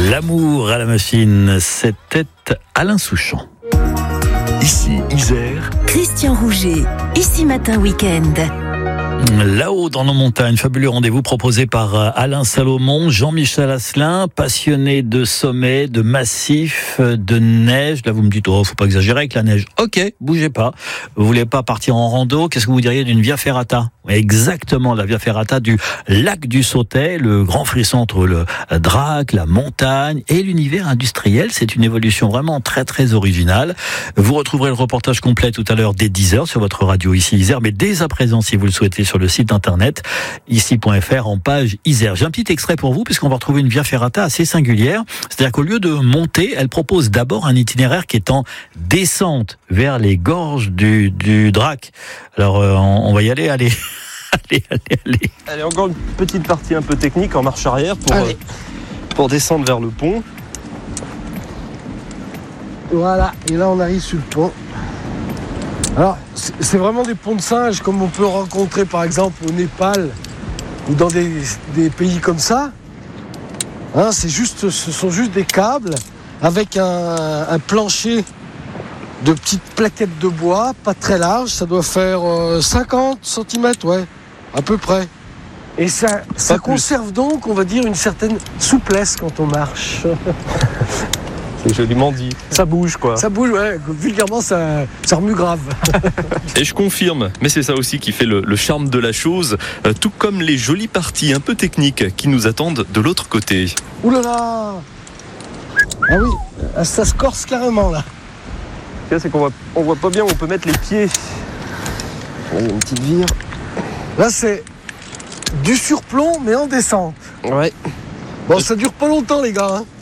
L'amour à la machine, c'était Alain Souchon. Ici Isère, Christian Rouget, Ici Matin Week-end. Là-haut dans nos montagnes, fabuleux rendez-vous proposé par Alain Salomon, Jean-Michel Asselin, passionné de sommets, de massifs, de neige. Là vous me dites, faut pas exagérer avec la neige. Ok, bougez pas. Vous voulez pas partir en rando? Qu'est-ce que vous diriez d'une Via Ferrata? Exactement, la Via Ferrata du lac du Sautet, le grand frisson entre le Drac, la montagne et l'univers industriel. C'est une évolution vraiment très très originale. Vous retrouverez le reportage complet tout à l'heure dès 10h sur votre radio Ici Isère, mais dès à présent si vous le souhaitez sur le site internet ici.fr en page Isère. J'ai un petit extrait pour vous puisqu'on va retrouver une Via Ferrata assez singulière. C'est-à-dire qu'au lieu de monter, elle propose d'abord un itinéraire qui est en descente vers les gorges du Drac. Alors on va y aller, allez. Allez, encore une petite partie un peu technique en marche arrière pour descendre vers le pont. Voilà, et là on arrive sur le pont. Alors, c'est vraiment des ponts de singes comme on peut rencontrer par exemple au Népal ou dans des pays comme ça. Hein, ce sont juste des câbles avec un plancher de petites plaquettes de bois, pas très large, ça doit faire 50 cm, ouais, à peu près. Et ça conserve donc, on va dire, une certaine souplesse quand on marche. C'est joliment dit. Ça bouge, quoi. Ça bouge, ouais. Vulgairement, ça remue grave. Et je confirme, mais c'est ça aussi qui fait le charme de la chose, tout comme les jolies parties un peu techniques qui nous attendent de l'autre côté. Ouh là là! Ah oui, ça se corse carrément, là. C'est qu'on voit pas bien où on peut mettre les pieds. Il y a une petite vire. Là, c'est du surplomb, mais en descente. Ouais. Bon, ça dure pas longtemps, les gars. Hein.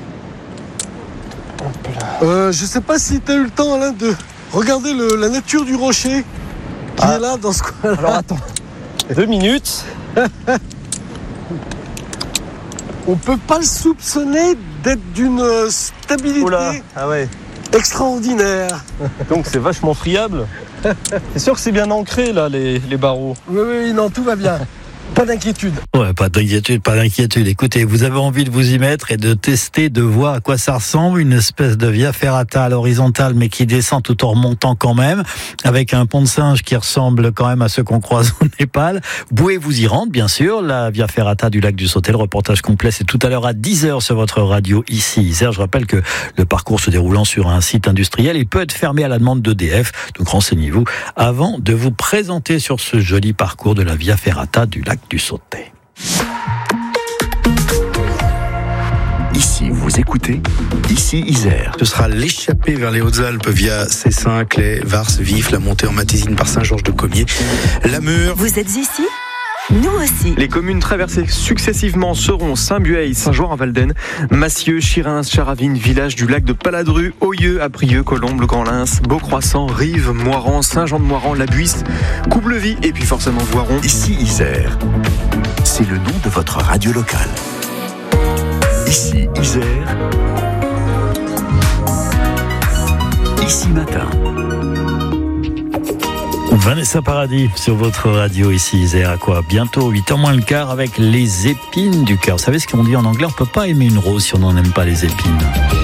Je sais pas si t'as eu le temps, Alain, de regarder la nature du rocher qui est là, dans ce coin-là. Alors, attends. 2 minutes. On peut pas le soupçonner d'être d'une stabilité... Oula, ah ouais. Extraordinaire. Donc c'est vachement friable. C'est sûr que c'est bien ancré là les barreaux. Oui, non, tout va bien. Pas d'inquiétude. Ouais, pas d'inquiétude. Écoutez, vous avez envie de vous y mettre et de tester, de voir à quoi ça ressemble. Une espèce de Via Ferrata à l'horizontale, mais qui descend tout en remontant quand même, avec un pont de singe qui ressemble quand même à ceux qu'on croise au Népal. Vous pouvez vous y rendre, bien sûr. La Via Ferrata du lac du Sautet. Le reportage complet, c'est tout à l'heure à 10h sur votre radio Ici Isère. Je rappelle que le parcours se déroulant sur un site industriel, il peut être fermé à la demande d'EDF. Donc renseignez-vous avant de vous présenter sur ce joli parcours de la Via Ferrata du lac du Sautet. ici vous écoutez Ici Isère. Ce sera l'échappée vers les Hautes-Alpes via Cessin, Claye, Vars, Vif, la montée en Matésine par Saint-Georges-de-Comiers, la Mure. Vous êtes ici ? Nous aussi. Les communes traversées successivement seront Saint-Bueil, Saint-Jean-en-Valden, Massieux, Chirins, Charavine, village du lac de Paladru, Oyeux, Aprieux, Colombes, le Grand-Lins, Beaucroissant, Rives, Moiran, Saint-Jean-de-Moiran, La Buisse, Coublevie et puis forcément Voiron. Ici Isère, c'est le nom de votre radio locale. Ici Isère, Ici Matin. Vanessa Paradis sur votre radio Ici Isère. À quoi? Bientôt 8h moins le quart avec les épines du cœur. Vous savez ce qu'on dit en anglais? On ne peut pas aimer une rose si on n'en aime pas les épines.